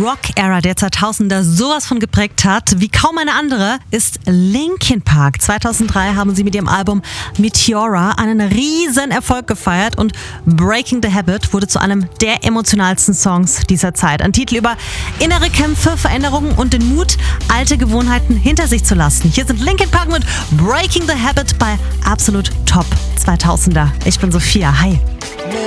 Rock-Ära der 2000er sowas von geprägt hat wie kaum eine andere, ist Linkin Park. 2003 haben sie mit ihrem Album Meteora einen riesen Erfolg gefeiert und Breaking the Habit wurde zu einem der emotionalsten Songs dieser Zeit. Ein Titel über innere Kämpfe, Veränderungen und den Mut, alte Gewohnheiten hinter sich zu lassen. Hier sind Linkin Park mit Breaking the Habit bei Absolut Top 2000er. Ich bin Sophia. Hi.